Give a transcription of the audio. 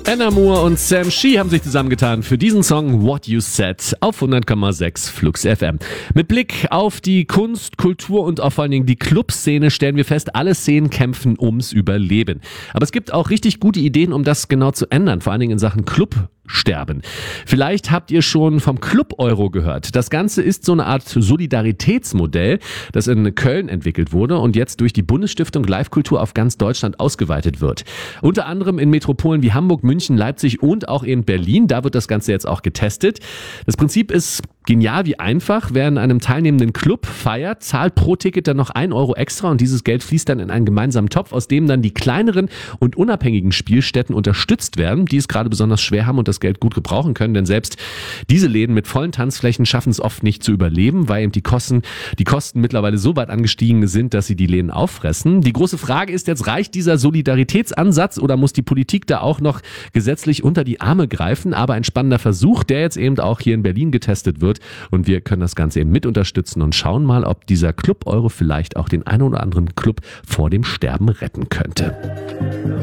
Anna Moore und Sam Shee haben sich zusammengetan für diesen Song What You Said auf 100,6 Flux FM. Mit Blick auf die Kunst, Kultur und auch vor allen Dingen die Clubszene stellen wir fest, alle Szenen kämpfen ums Überleben. Aber es gibt auch richtig gute Ideen, um das genau zu ändern, vor allen Dingen in Sachen Clubsterben. Vielleicht habt ihr schon vom Club-Euro gehört. Das Ganze ist so eine Art Solidaritätsmodell, das in Köln entwickelt wurde und jetzt durch die Bundesstiftung Live-Kultur auf ganz Deutschland ausgeweitet wird. Unter anderem in Metropolen wie Hamburg, München, Leipzig und auch in Berlin. Da wird das Ganze jetzt auch getestet. Das Prinzip ist genial wie einfach. Wer in einem teilnehmenden Club feiert, zahlt pro Ticket dann noch 1 Euro extra und dieses Geld fließt dann in einen gemeinsamen Topf, aus dem dann die kleineren und unabhängigen Spielstätten unterstützt werden, die es gerade besonders schwer haben und das Geld gut gebrauchen können, denn selbst diese Läden mit vollen Tanzflächen schaffen es oft nicht zu überleben, weil eben die Kosten mittlerweile so weit angestiegen sind, dass sie die Läden auffressen. Die große Frage ist jetzt, reicht dieser Solidaritätsansatz oder muss die Politik da auch noch gesetzlich unter die Arme greifen? Aber ein spannender Versuch, der jetzt eben auch hier in Berlin getestet wird und wir können das Ganze eben mit unterstützen und schauen mal, ob dieser Club Euro vielleicht auch den einen oder anderen Club vor dem Sterben retten könnte.